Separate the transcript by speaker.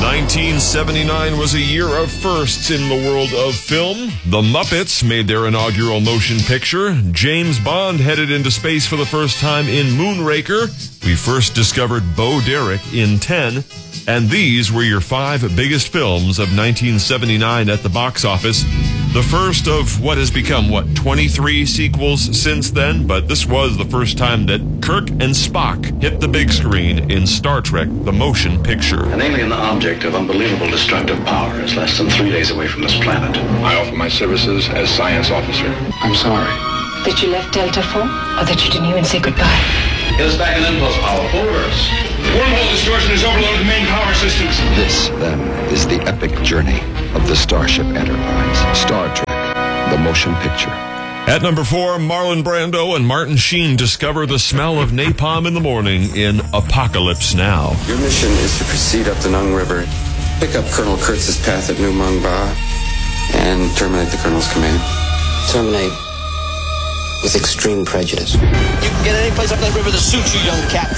Speaker 1: 1979 was a year of firsts in the world of film. The Muppets made their inaugural motion picture. James Bond headed into space for the first time in Moonraker. We first discovered Bo Derek in 10. And these were your 5 biggest films of 1979 at the box office. The first of what has become, 23 sequels since then? But this was the first time that Kirk and Spock hit the big screen in Star Trek, the motion picture.
Speaker 2: An alien object of unbelievable destructive power is less than 3 days away from this planet.
Speaker 3: I offer my services as science officer.
Speaker 2: I'm sorry.
Speaker 4: That you left Delta for? Or that you didn't even say goodbye?
Speaker 2: Get us back in impulse power. Full reverse.
Speaker 3: Wormhole distortion has overloaded the main power systems.
Speaker 5: This, then, is the epic journey of the Starship Enterprise. Star Trek, the motion picture.
Speaker 1: At number 4, Marlon Brando and Martin Sheen discover the smell of napalm in the morning in Apocalypse Now.
Speaker 6: Your mission is to proceed up the Nung River, pick up Colonel Kurtz's path at New Mung Ba, and terminate the Colonel's command. Terminate with extreme prejudice.
Speaker 7: You can get any place up that river that suits you, young captain.